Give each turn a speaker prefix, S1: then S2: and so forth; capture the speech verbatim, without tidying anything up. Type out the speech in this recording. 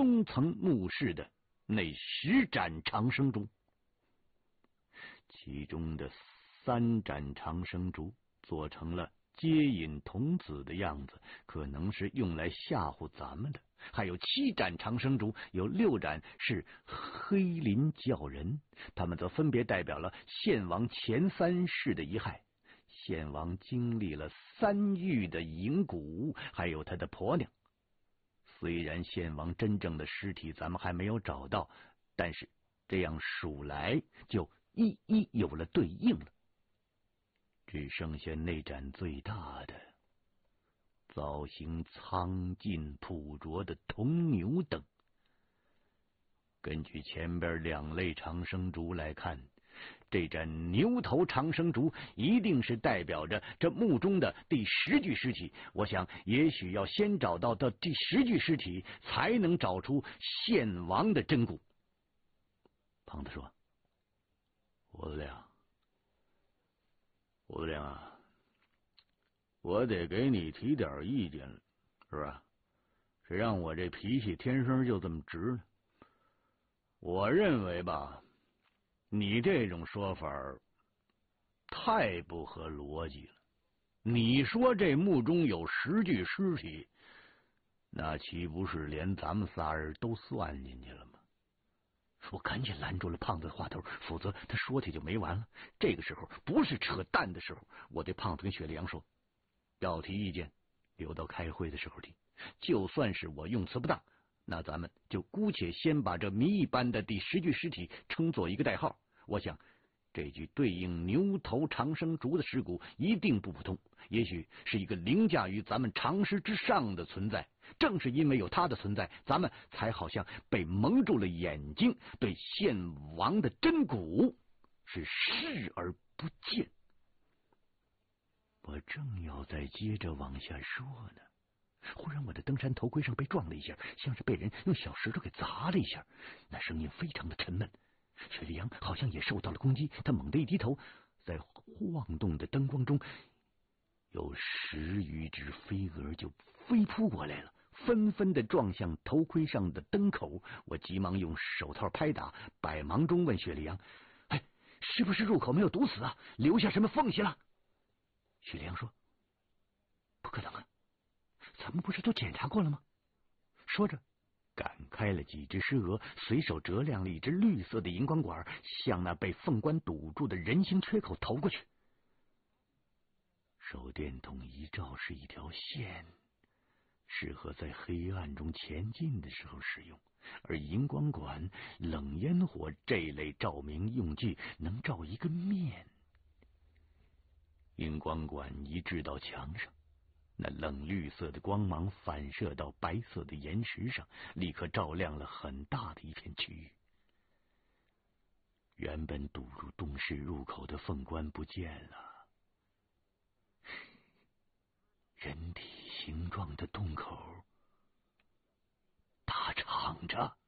S1: 中层墓室的那十盏长生烛，其中的三盏长生烛做成了接引童子的样子，可能是用来吓唬咱们的。还有七盏长生烛，有六盏是黑林教人，他们则分别代表了献王前三世的遗骸。献王经历了三狱的营蛊，还有他的婆娘。虽然献王真正的尸体咱们还没有找到，但是这样数来就一一有了对应了。只剩下那盏最大的，造型苍劲朴拙的铜牛灯。根据前边两类长生烛来看，这盏牛头长生烛一定是代表着这墓中的第十具尸体。我想也许要先找到的第十具尸体，才能找出献王的真骨。胖子说：胡子亮，胡子亮啊，我得给你提点意见了，是吧？谁让我这脾气天生就这么直呢？我认为吧，你这种说法太不合逻辑了。你说这墓中有十具尸体，那岂不是连咱们仨人都算进去了吗？我赶紧拦住了胖子的话头，否则他说起就没完了。这个时候不是扯淡的时候。我对胖子跟雪莉杨说：要提意见留到开会的时候提，就算是我用词不当，那咱们就姑且先把这谜一般的第十具尸体称作一个代号。我想这具对应牛头长生烛的尸骨一定不普通，也许是一个凌驾于咱们常识之上的存在。正是因为有它的存在，咱们才好像被蒙住了眼睛，对献王的真骨是视而不见。我正要再接着往下说呢，忽然我的登山头盔上被撞了一下，像是被人用小石头给砸了一下，那声音非常的沉闷。雪莉杨好像也受到了攻击，他猛地一低头，在晃动的灯光中，有十余只飞蛾就飞扑过来了，纷纷的撞向头盔上的灯口。我急忙用手套拍打，百忙中问雪莉杨：哎，是不是入口没有堵死啊？留下什么缝隙了？雪莉杨说：不可能啊，咱们不是都检查过了吗？说着赶开了几只狮蛾，随手折亮了一只绿色的荧光管，向那被凤冠堵住的人形缺口投过去。手电筒一照是一条线，适合在黑暗中前进的时候使用，而荧光管、冷烟火这类照明用具能照一个面。荧光管一掷到墙上，那冷绿色的光芒反射到白色的岩石上，立刻照亮了很大的一片区域。原本堵入洞室入口的凤冠不见了，人体形状的洞口大敞着。